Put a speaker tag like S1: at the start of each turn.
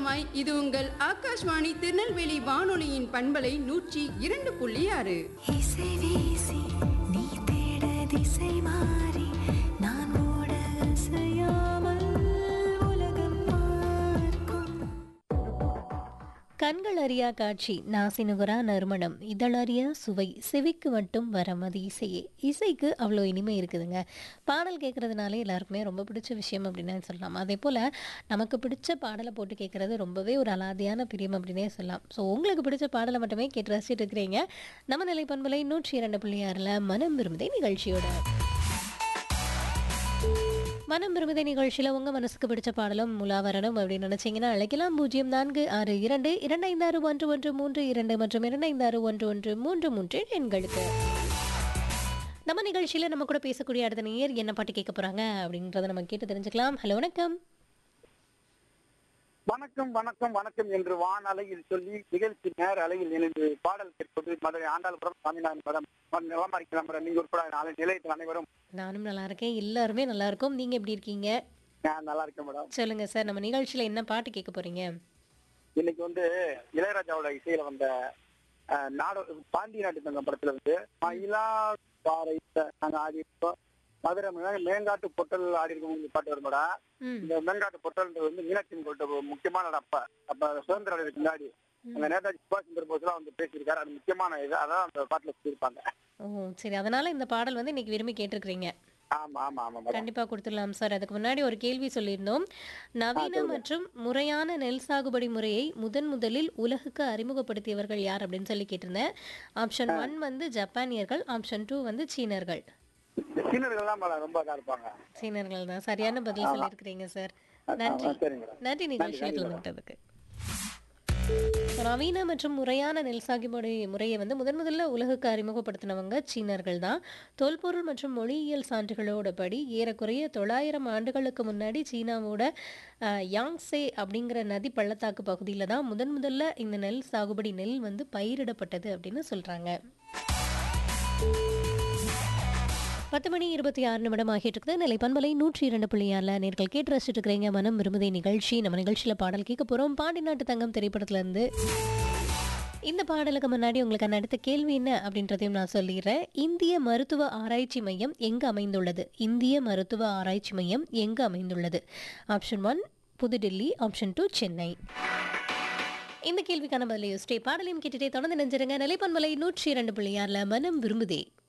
S1: உற்சாகமாய் இது உங்கள் ஆகாஷ்வாணி திருநெல்வேலி வானொலியின் பண்பலை 102.6.
S2: இசை வீசி நீ தேட திசை மாறி நான் ஓட அசையாமல் உலகம் பார்க்கும்.
S3: கண்கள் அறியா காட்சி, நாசினுகரா நறுமணம், இதழறியா சுவை, செவிக்கு மட்டும் வரமதி இசையே. இசைக்கு அவ்வளோ இனிமை இருக்குதுங்க. பாடல் கேட்குறதுனாலே எல்லாருக்குமே ரொம்ப பிடிச்ச விஷயம் அப்படின்னு சொல்லலாம். அதே போல் நமக்கு பிடிச்ச பாடலை போட்டு கேட்குறது ரொம்பவே ஒரு அலாதியான பிரியம் அப்படின்னே சொல்லலாம். ஸோ உங்களுக்கு பிடிச்ச பாடலை மட்டுமே கேட்டு ரசிச்சுட்டு இருக்கிறீங்க நம்ம நிலை பண்பலை 102.6 மனம் விரும்புதே நிகழ்ச்சியோட. மனம் விரும்புதே நிகழ்ச்சியில் உங்கள் மனசுக்கு பிடிச்ச பாடலும் முலா வரணும் அப்படின்னு நினச்சிங்கன்னா அழைக்கலாம். 0462256113 மற்றும் 256113 எண்களுக்கு. நம்ம நிகழ்ச்சியில் நம்ம கூட பேசக்கூடிய அடுத்த நேயர் என்ன பாட்டு கேட்க போகிறாங்க அப்படின்றத நம்ம கேட்டு தெரிஞ்சுக்கலாம். ஹலோ, வணக்கம்.
S4: வணக்கம் வணக்கம் வணக்கம் என்று வான் அலையில் சொல்லி நிகழ்ச்சி நேர அலையில் இணைந்து பாடல் கேட்பது மதுரை ஆண்டாள்புரம் சாமிநாதன் மேடம். நலமா இருக்கிற மேடம், நீங்க உட்பட நிலையத்தில் அனைவரும்.
S3: நானும் நல்லா இருக்கேன், எல்லாருமே நல்லா இருக்கும். நீங்க எப்படி இருக்கீங்க?
S4: நான் நல்லா இருக்கேன் மேடம்.
S3: சொல்லுங்க சார், நம்ம நிகழ்ச்சியில என்ன பாட்டு கேட்க போறீங்க?
S4: இன்னைக்கு இளையராஜாவோட இசையில வந்த பாண்டி நாட்டு தங்கம் படத்துல மயிலா பாறை நாங்க ஆடி இருக்கோம். மதுரை மேங்காட்டு பொட்டல் ஆடி இருக்கும் பாட்டு வரும் மேடம். இந்த மேங்காட்டு பொட்டல் மீனாட்சி கோட்டை முக்கியமான அப்ப சுதந்திர அடைவுக்கு முன்னாடி அந்த நேதாஜி சுபாஷ் சந்திர போஸ் எல்லாம் பேசியிருக்காரு. அது முக்கியமான இது, அதான் அந்த பாட்டுல சொல்லியிருப்பாங்க.
S3: ஓ சரி, அதனால இந்த பாடல் இன்னைக்கு விரும்பி கேட்டிருக்கிறீங்க.
S4: ஆமா ஆமா ஆமா,
S3: கண்டிப்பா கொடுத்துடலாம் சார். அதுக்கு முன்னாடி ஒரு கேள்வி சொல்லியிருந்தோம். நவீன மற்றும் முறையான நெல் சாகுபடி முறையை முதலில் உலகுக்கு அறிமுகப்படுத்தியவர்கள் யார் அப்படின்னு சொல்லி கேட்டிருந்தேன். ஆப்ஷன் 1 ஜப்பானியர்கள், ஆப்ஷன் 2 சீனர்கள். சீனர்கள் தான் சரியான பதில் சொல்லியிருக்கிறீங்க சார். நன்றி நன்றி நிகழ்ச்சியில் கலந்துக்கிட்டதுக்கு. நவீன மற்றும் முறையான நெல் சாகுபடி முறையை முதல்ல உலகுக்கு அறிமுகப்படுத்தினவங்க சீனர்கள் தான். தொல்பொருள் மற்றும் மொழியியல் சான்றுகளோட படி ஏறக்குறைய 900 ஆண்டுகளுக்கு முன்னாடி சீனாவோட யாங்சே அப்படிங்கிற நதி பள்ளத்தாக்கு பகுதியில் தான் முதல்ல இந்த நெல் சாகுபடி நெல் பயிரிடப்பட்டது அப்படின்னு சொல்றாங்க. 10:26 ஆகிட்டு இருக்குது. நிலை பண்பலை 102.6 நேர்கள் கேட்டு ரசிச்சுட்டு இருக்கிறீங்க மனம் விரும்புதே நிகழ்ச்சி. நம்ம நிகழ்ச்சியில் பாடல் கேட்க போகிறோம். பாண்டி நாட்டு தங்கம் திரைப்படத்துலேருந்து. இந்த பாடலுக்கு முன்னாடி உங்களுக்கு அடுத்த கேள்வி என்ன அப்படின்றதையும் நான் சொல்லிடுறேன். இந்திய மருத்துவ ஆராய்ச்சி மையம் எங்கு அமைந்துள்ளது? இந்திய மருத்துவ ஆராய்ச்சி மையம் எங்கு அமைந்துள்ளது? ஆப்ஷன் 1 புதுடில்லி, ஆப்ஷன் 2 சென்னை. இந்த கேள்விக்கான பதிலை யோசிச்சே பாடலையும் கேட்டுட்டே தொடர்ந்து நினைஞ்சிருங்க. நிலை பண்பலை 102.6 மனம் விரும்புதே.